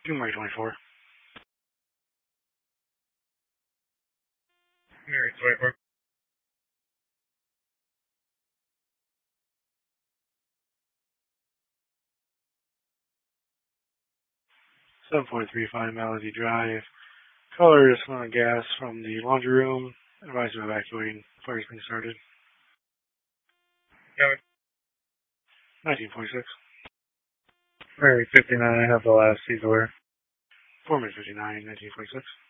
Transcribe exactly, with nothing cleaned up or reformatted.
January twenty-four. January twenty-four. seven four three five Melody Drive. Caller is smelling gas from the laundry room. Advise of evacuating. Fire's being started. Yeah. nineteen forty-six. Mary fifty-nine, I have the last seat aware. four minutes fifty-nine, nineteen forty-six.